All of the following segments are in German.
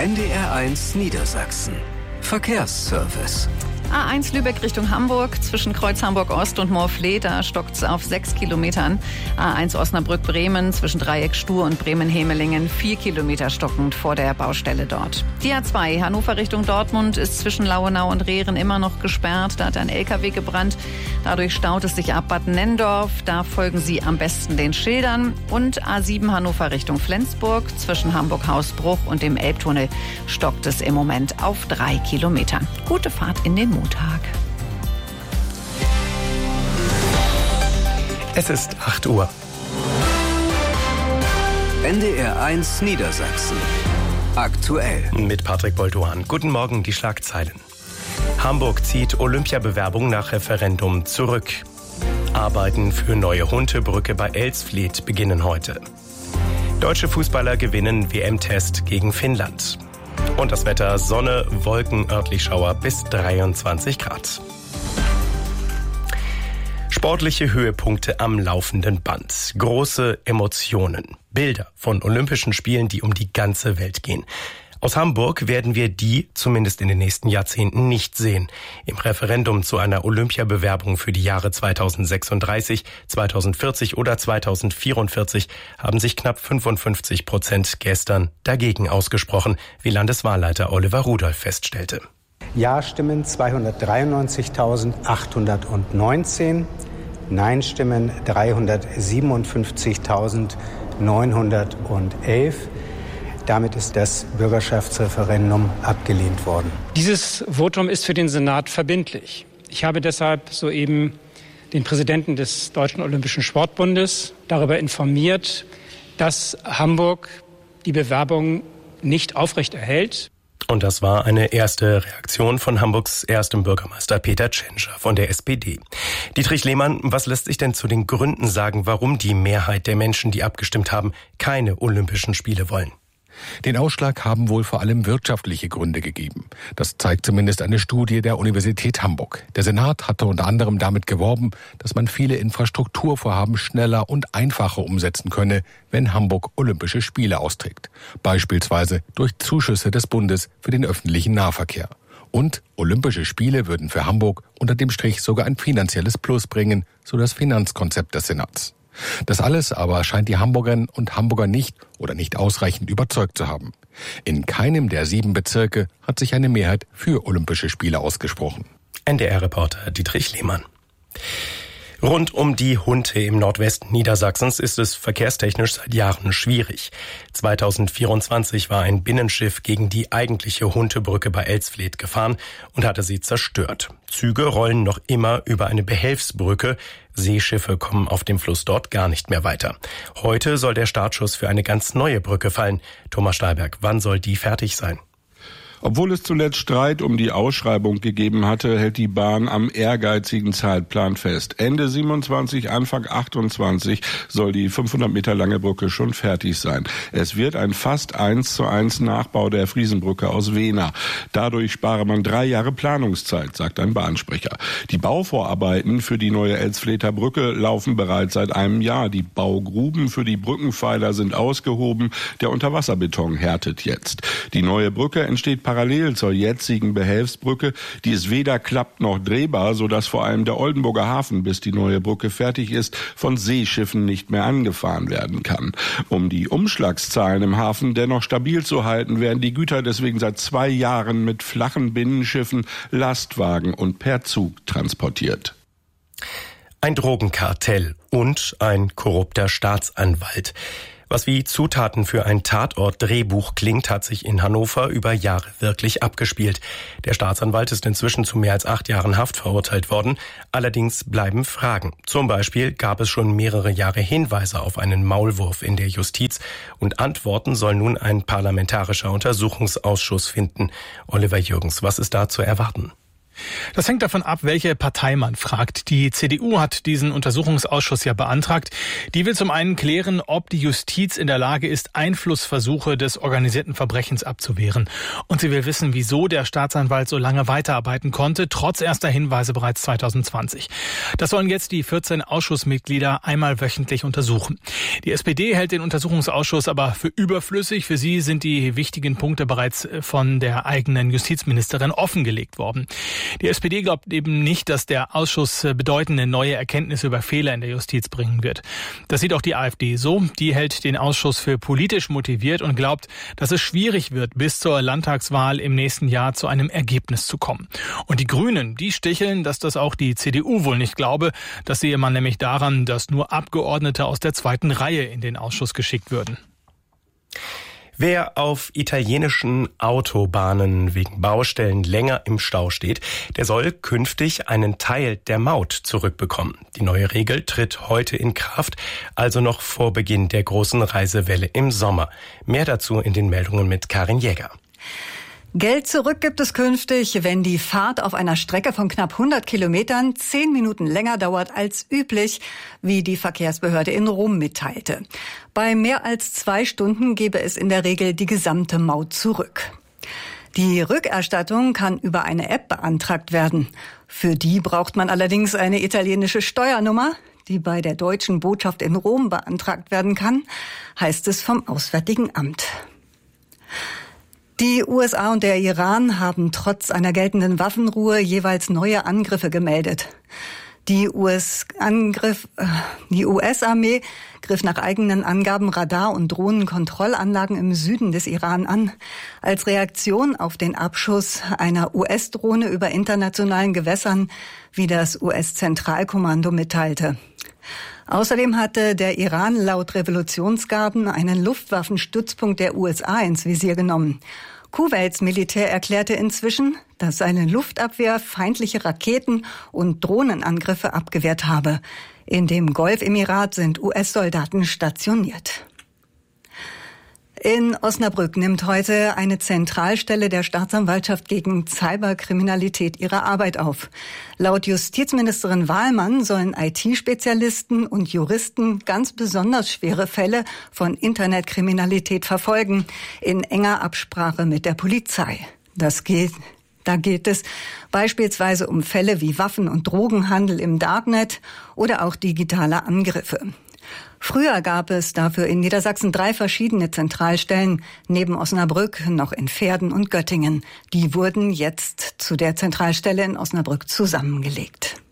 NDR1 Niedersachsen. Verkehrsservice. A1 Lübeck Richtung Hamburg, zwischen Kreuz Hamburg-Ost und Moorfleet, da stockt es auf 6 Kilometern. A1 Osnabrück-Bremen, zwischen Dreieck Stur und Bremen-Hemelingen, 4 Kilometer stockend vor der Baustelle dort. Die A2 Hannover Richtung Dortmund ist zwischen Lauenau und Rehren immer noch gesperrt. Da hat ein LKW gebrannt. Dadurch staut es sich ab Bad Nenndorf. Da folgen Sie am besten den Schildern. Und A7 Hannover Richtung Flensburg, zwischen Hamburg-Hausbruch und dem Elbtunnel stockt es im Moment auf 3 Kilometern. Gute Fahrt in den Montag. Es ist 8 Uhr. NDR1 Niedersachsen. Aktuell. Mit Patrick Bolduan. Guten Morgen, die Schlagzeilen. Hamburg zieht Olympiabewerbung nach Referendum zurück. Arbeiten für neue Huntebrücke bei Elsfleth beginnen heute. Deutsche Fußballer gewinnen WM-Test gegen Finnland. Und das Wetter: Sonne, Wolken, örtlich Schauer bis 23 Grad. Sportliche Höhepunkte am laufenden Band. Große Emotionen. Bilder von Olympischen Spielen, die um die ganze Welt gehen. Aus Hamburg werden wir die, zumindest in den nächsten Jahrzehnten, nicht sehen. Im Referendum zu einer Olympiabewerbung für die Jahre 2036, 2040 oder 2044 haben sich knapp 55% gestern dagegen ausgesprochen, wie Landeswahlleiter Oliver Rudolph feststellte. Ja-Stimmen 293.819, Nein-Stimmen 357.911. Damit ist das Bürgerschaftsreferendum abgelehnt worden. Dieses Votum ist für den Senat verbindlich. Ich habe deshalb soeben den Präsidenten des Deutschen Olympischen Sportbundes darüber informiert, dass Hamburg die Bewerbung nicht aufrechterhält. Und das war eine erste Reaktion von Hamburgs erstem Bürgermeister Peter Tschentscher von der SPD. Dietrich Lehmann, was lässt sich denn zu den Gründen sagen, warum die Mehrheit der Menschen, die abgestimmt haben, keine Olympischen Spiele wollen? Den Ausschlag haben wohl vor allem wirtschaftliche Gründe gegeben. Das zeigt zumindest eine Studie der Universität Hamburg. Der Senat hatte unter anderem damit geworben, dass man viele Infrastrukturvorhaben schneller und einfacher umsetzen könne, wenn Hamburg Olympische Spiele austrägt. Beispielsweise durch Zuschüsse des Bundes für den öffentlichen Nahverkehr. Und Olympische Spiele würden für Hamburg unter dem Strich sogar ein finanzielles Plus bringen, so das Finanzkonzept des Senats. Das alles aber scheint die Hamburgerinnen und Hamburger nicht oder nicht ausreichend überzeugt zu haben. In keinem der 7 Bezirke hat sich eine Mehrheit für Olympische Spiele ausgesprochen. NDR-Reporter Dietrich Lehmann. Rund um die Hunte im Nordwesten Niedersachsens ist es verkehrstechnisch seit Jahren schwierig. 2024 war ein Binnenschiff gegen die eigentliche Huntebrücke bei Elsfleth gefahren und hatte sie zerstört. Züge rollen noch immer über eine Behelfsbrücke. Seeschiffe kommen auf dem Fluss dort gar nicht mehr weiter. Heute soll der Startschuss für eine ganz neue Brücke fallen. Thomas Stahlberg, wann soll die fertig sein? Obwohl es zuletzt Streit um die Ausschreibung gegeben hatte, hält die Bahn am ehrgeizigen Zeitplan fest. Ende 27, Anfang 28 soll die 500 Meter lange Brücke schon fertig sein. Es wird ein fast 1:1 Nachbau der Friesenbrücke aus Wehna. Dadurch spare man 3 Jahre Planungszeit, sagt ein Bahnsprecher. Die Bauvorarbeiten für die neue Elsflether Brücke laufen bereits seit einem Jahr. Die Baugruben für die Brückenpfeiler sind ausgehoben. Der Unterwasserbeton härtet jetzt. Die neue Brücke entsteht parallel zur jetzigen Behelfsbrücke. Die ist weder klappt noch drehbar, sodass vor allem der Oldenburger Hafen, bis die neue Brücke fertig ist, von Seeschiffen nicht mehr angefahren werden kann. Um die Umschlagszahlen im Hafen dennoch stabil zu halten, werden die Güter deswegen seit 2 Jahren mit flachen Binnenschiffen, Lastwagen und per Zug transportiert. Ein Drogenkartell und ein korrupter Staatsanwalt. Was wie Zutaten für ein Tatort-Drehbuch klingt, hat sich in Hannover über Jahre wirklich abgespielt. Der Staatsanwalt ist inzwischen zu mehr als 8 Jahren Haft verurteilt worden. Allerdings bleiben Fragen. Zum Beispiel gab es schon mehrere Jahre Hinweise auf einen Maulwurf in der Justiz. Und Antworten soll nun ein parlamentarischer Untersuchungsausschuss finden. Oliver Jürgens, was ist da zu erwarten? Das hängt davon ab, welche Partei man fragt. Die CDU hat diesen Untersuchungsausschuss ja beantragt. Die will zum einen klären, ob die Justiz in der Lage ist, Einflussversuche des organisierten Verbrechens abzuwehren. Und sie will wissen, wieso der Staatsanwalt so lange weiterarbeiten konnte, trotz erster Hinweise bereits 2020. Das sollen jetzt die 14 Ausschussmitglieder einmal wöchentlich untersuchen. Die SPD hält den Untersuchungsausschuss aber für überflüssig. Für sie sind die wichtigen Punkte bereits von der eigenen Justizministerin offengelegt worden. Die SPD glaubt eben nicht, dass der Ausschuss bedeutende neue Erkenntnisse über Fehler in der Justiz bringen wird. Das sieht auch die AfD so. Die hält den Ausschuss für politisch motiviert und glaubt, dass es schwierig wird, bis zur Landtagswahl im nächsten Jahr zu einem Ergebnis zu kommen. Und die Grünen, die sticheln, dass das auch die CDU wohl nicht glaube. Das sehe man nämlich daran, dass nur Abgeordnete aus der zweiten Reihe in den Ausschuss geschickt würden. Wer auf italienischen Autobahnen wegen Baustellen länger im Stau steht, der soll künftig einen Teil der Maut zurückbekommen. Die neue Regel tritt heute in Kraft, also noch vor Beginn der großen Reisewelle im Sommer. Mehr dazu in den Meldungen mit Karin Jäger. Geld zurück gibt es künftig, wenn die Fahrt auf einer Strecke von knapp 100 Kilometern 10 Minuten länger dauert als üblich, wie die Verkehrsbehörde in Rom mitteilte. Bei mehr als 2 Stunden gebe es in der Regel die gesamte Maut zurück. Die Rückerstattung kann über eine App beantragt werden. Für die braucht man allerdings eine italienische Steuernummer, die bei der deutschen Botschaft in Rom beantragt werden kann, heißt es vom Auswärtigen Amt. Die USA und der Iran haben trotz einer geltenden Waffenruhe jeweils neue Angriffe gemeldet. Die US-Armee griff nach eigenen Angaben Radar- und Drohnenkontrollanlagen im Süden des Iran an, als Reaktion auf den Abschuss einer US-Drohne über internationalen Gewässern, wie das US-Zentralkommando mitteilte. Außerdem hatte der Iran laut Revolutionsgarden einen Luftwaffenstützpunkt der USA ins Visier genommen. Kuwaits Militär erklärte inzwischen, dass seine Luftabwehr feindliche Raketen- und Drohnenangriffe abgewehrt habe. In dem Golfemirat sind US-Soldaten stationiert. In Osnabrück nimmt heute eine Zentralstelle der Staatsanwaltschaft gegen Cyberkriminalität ihre Arbeit auf. Laut Justizministerin Wahlmann sollen IT-Spezialisten und Juristen ganz besonders schwere Fälle von Internetkriminalität verfolgen, in enger Absprache mit der Polizei. Da geht es beispielsweise um Fälle wie Waffen- und Drogenhandel im Darknet oder auch digitale Angriffe. Früher gab es dafür in Niedersachsen 3 verschiedene Zentralstellen, neben Osnabrück noch in Verden und Göttingen. Die wurden jetzt zu der Zentralstelle in Osnabrück zusammengelegt.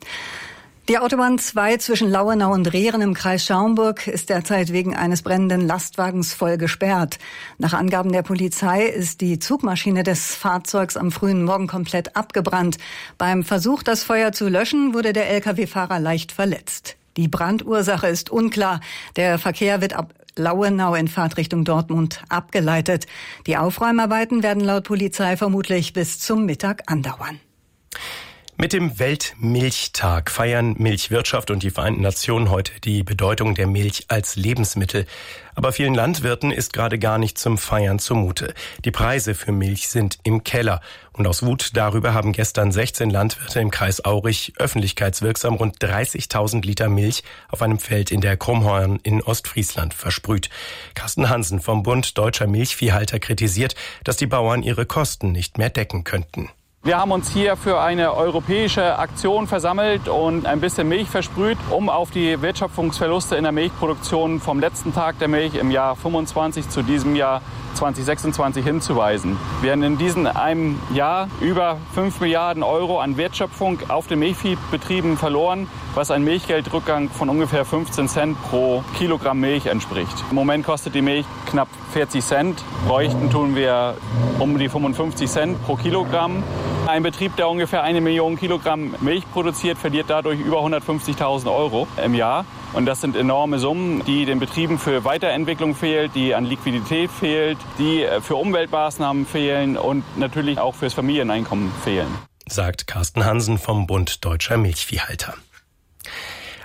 Die Autobahn 2 zwischen Lauenau und Rehren im Kreis Schaumburg ist derzeit wegen eines brennenden Lastwagens voll gesperrt. Nach Angaben der Polizei ist die Zugmaschine des Fahrzeugs am frühen Morgen komplett abgebrannt. Beim Versuch, das Feuer zu löschen, wurde der Lkw-Fahrer leicht verletzt. Die Brandursache ist unklar. Der Verkehr wird ab Lauenau in Fahrtrichtung Dortmund abgeleitet. Die Aufräumarbeiten werden laut Polizei vermutlich bis zum Mittag andauern. Mit dem Weltmilchtag feiern Milchwirtschaft und die Vereinten Nationen heute die Bedeutung der Milch als Lebensmittel. Aber vielen Landwirten ist gerade gar nicht zum Feiern zumute. Die Preise für Milch sind im Keller. Und aus Wut darüber haben gestern 16 Landwirte im Kreis Aurich öffentlichkeitswirksam rund 30.000 Liter Milch auf einem Feld in der Krummhorn in Ostfriesland versprüht. Carsten Hansen vom Bund Deutscher Milchviehhalter kritisiert, dass die Bauern ihre Kosten nicht mehr decken könnten. Wir haben uns hier für eine europäische Aktion versammelt und ein bisschen Milch versprüht, um auf die Wertschöpfungsverluste in der Milchproduktion vom letzten Tag der Milch im Jahr 25 zu diesem Jahr 2026 hinzuweisen. Wir haben in diesem einem Jahr über 5 Milliarden Euro an Wertschöpfung auf den Milchviehbetrieben verloren, was ein Milchgeldrückgang von ungefähr 15 Cent pro Kilogramm Milch entspricht. Im Moment kostet die Milch knapp 40 Cent. Bräuchten tun wir um die 55 Cent pro Kilogramm. Ein Betrieb, der ungefähr 1 Million Kilogramm Milch produziert, verliert dadurch über 150.000 Euro im Jahr. Und das sind enorme Summen, die den Betrieben für Weiterentwicklung fehlt, die an Liquidität fehlt, die für Umweltmaßnahmen fehlen und natürlich auch fürs Familieneinkommen fehlen. Sagt Carsten Hansen vom Bund Deutscher Milchviehhalter.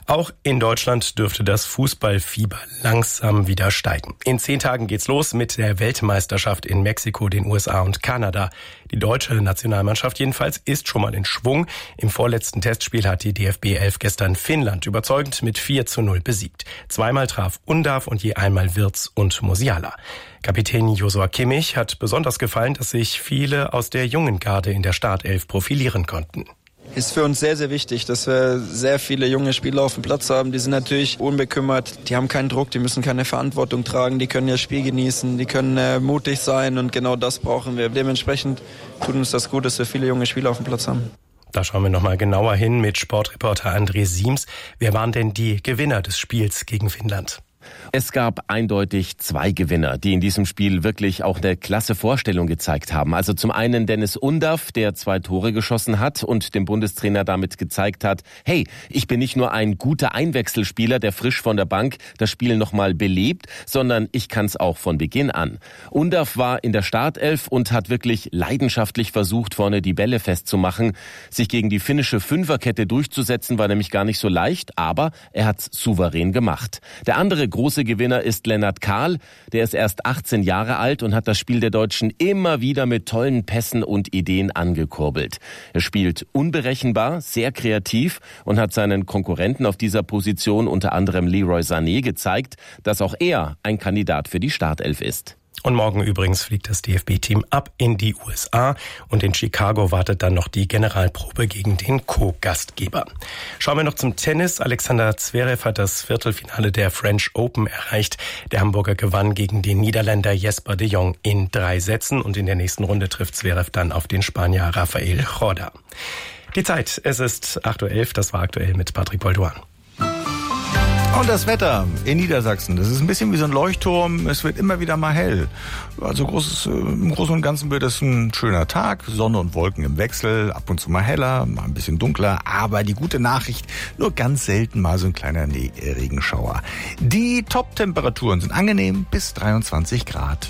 Auch in Deutschland dürfte das Fußballfieber langsam wieder steigen. In 10 Tagen geht's los mit der Weltmeisterschaft in Mexiko, den USA und Kanada. Die deutsche Nationalmannschaft jedenfalls ist schon mal in Schwung. Im vorletzten Testspiel hat die DFB 11 gestern Finnland überzeugend mit 4:0 besiegt. Zweimal traf Undav und je einmal Wirtz und Musiala. Kapitän Joshua Kimmich hat besonders gefallen, dass sich viele aus der jungen Garde in der Startelf profilieren konnten. Ist für uns sehr, sehr wichtig, dass wir sehr viele junge Spieler auf dem Platz haben. Die sind natürlich unbekümmert, die haben keinen Druck, die müssen keine Verantwortung tragen, die können ihr Spiel genießen, die können mutig sein und genau das brauchen wir. Dementsprechend tut uns das gut, dass wir viele junge Spieler auf dem Platz haben. Da schauen wir nochmal genauer hin mit Sportreporter André Siems. Wer waren denn die Gewinner des Spiels gegen Finnland? Es gab eindeutig 2 Gewinner, die in diesem Spiel wirklich auch eine klasse Vorstellung gezeigt haben. Also zum einen Dennis Undav, der 2 Tore geschossen hat und dem Bundestrainer damit gezeigt hat, hey, ich bin nicht nur ein guter Einwechselspieler, der frisch von der Bank das Spiel nochmal belebt, sondern ich kann es auch von Beginn an. Undav war in der Startelf und hat wirklich leidenschaftlich versucht, vorne die Bälle festzumachen. Sich gegen die finnische Fünferkette durchzusetzen, war nämlich gar nicht so leicht, aber er hat's souverän gemacht. Der andere große Gewinner ist Lennart Kahl. Der ist erst 18 Jahre alt und hat das Spiel der Deutschen immer wieder mit tollen Pässen und Ideen angekurbelt. Er spielt unberechenbar, sehr kreativ und hat seinen Konkurrenten auf dieser Position, unter anderem Leroy Sané, gezeigt, dass auch er ein Kandidat für die Startelf ist. Und morgen übrigens fliegt das DFB-Team ab in die USA und in Chicago wartet dann noch die Generalprobe gegen den Co-Gastgeber. Schauen wir noch zum Tennis. Alexander Zverev hat das Viertelfinale der French Open erreicht. Der Hamburger gewann gegen den Niederländer Jesper de Jong in 3 Sätzen und in der nächsten Runde trifft Zverev dann auf den Spanier Rafael Jorda. Die Zeit, es ist 8:11 Uhr, das war aktuell mit Patrick Bolduan. Und das Wetter in Niedersachsen, das ist ein bisschen wie so ein Leuchtturm, es wird immer wieder mal hell. Also im Großen und Ganzen wird es ein schöner Tag, Sonne und Wolken im Wechsel, ab und zu mal heller, mal ein bisschen dunkler, aber die gute Nachricht, nur ganz selten mal so ein kleiner Regenschauer. Die Top-Temperaturen sind angenehm bis 23 Grad.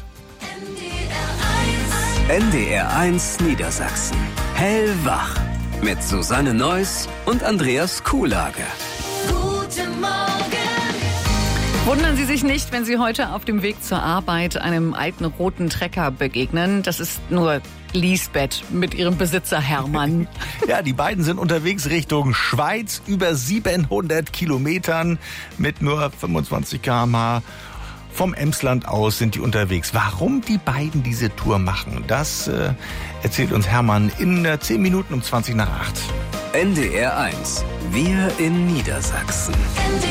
NDR1 Niedersachsen. Hellwach. Mit Susanne Neuss und Andreas Kuhlage. Guten Morgen. Wundern Sie sich nicht, wenn Sie heute auf dem Weg zur Arbeit einem alten roten Trecker begegnen. Das ist nur Lisbeth mit ihrem Besitzer Hermann. Ja, die beiden sind unterwegs Richtung Schweiz, über 700 Kilometern mit nur 25 km/h. Vom Emsland aus sind die unterwegs. Warum die beiden diese Tour machen, das erzählt uns Hermann in 10 Minuten um 7:20. NDR1. Wir in Niedersachsen.